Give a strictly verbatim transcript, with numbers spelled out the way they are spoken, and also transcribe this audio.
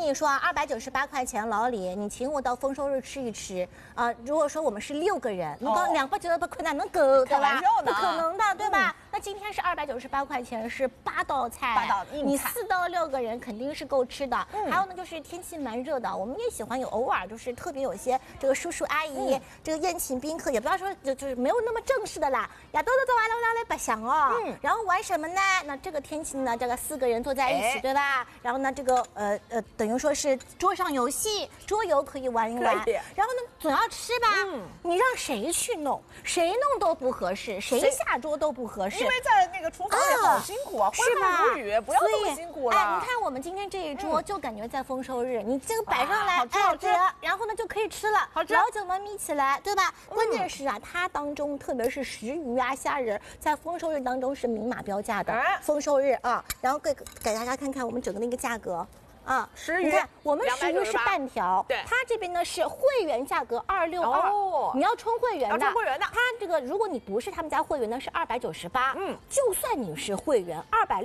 你说啊，二百九十八块钱老李，你请我到丰收日吃一吃啊、呃！如果说我们是六个人，你到两百九十八块哪能够，对吧？不可能的，对吧？嗯、那今天是二百九十八块钱，是八道菜， 八道硬菜， 你四到六个人肯定是够吃的。嗯、还有呢，就是天气蛮热的，我们也喜欢有偶尔就是特别有些这个叔叔阿姨，嗯、这个宴请宾客，也不要说就就是没有那么正式的啦，呀，都都都完了来来白想哦。嗯，然后玩什么呢？那这个天气呢，这个四个人坐在一起，哎、对吧？然后呢，这个呃呃，等于说是桌上游戏，桌游可以玩一玩。然后呢，总要吃吧？嗯，你让谁去弄，谁弄都不合适，谁下桌都不合适。 因为在那个厨房里好辛苦啊， 是吧？ 风雨不要这么辛苦了。 哎，你看我们今天这一桌，就感觉在丰收日，你这个摆上来，哎，好吃，然后呢就可以吃了， 好吃， 老酒们眯起来，对吧？关键是啊，它当中特别是石鱼啊、虾仁，在丰收日当中是明码标价的。丰收日啊，然后给给大家看看我们整个那个价格。啊， 石鱼， 你看我们石鱼是半条， 对， 它这边呢是会员价格二六二，你要充会员的， 充会员的， 它这个如果你不是他们家会员呢是二百九十八，嗯，就算你是会员二百。